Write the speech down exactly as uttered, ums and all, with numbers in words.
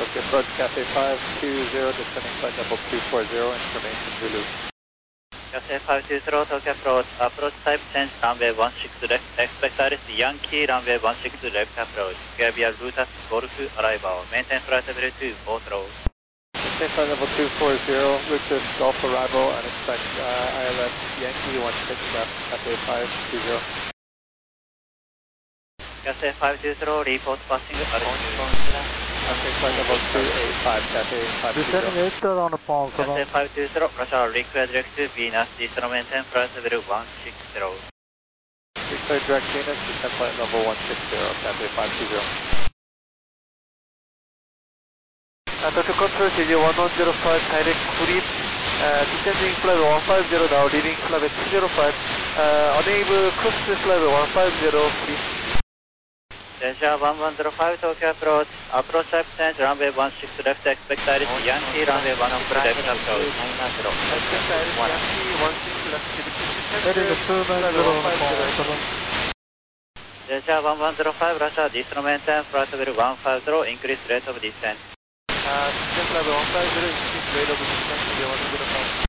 Tokyo approach Cathay five two zero, descending flight level two four zero, information Zulu. Cathay five two zero, Tokyo approach, approach type change, runway one six left, expect Iris Yankee, runway one six left approach, Gavia route at Golf arrival, maintain flight level two, both rows. Maintain flight level two four zero, route to Golf arrival, and expect uh, I L S Yankee one six left, Cathay five two zero. Cathay five two zero, report passing altitude. Cathay flight level two eight five, Cathay five two zero. Descending eight on a palm. Cathay five two zero, Russia, request direct to Venus, descend maintain flight level one six zero. Request direct Venus, descend flight level one six zero, Cathay five two zero. Uh, Tokyo Control, J J one one zero five, direct Kurip, uh, descending flight one five zero now, leaving flight two zero five, uh, enable cruise to flight one five zero, please. Deja one one zero five, Tokyo approach, approach type change, runway one six left, expect Iris Yankee, runway one six left approach. Expect Iris Yankee, one six left, heading to two nine zero on a palm. Deja one one zero five, Russia, descend maintain flight level one five zero, increase rate of descent. Uh, descent level one five zero, increase rate of descent to one zero five.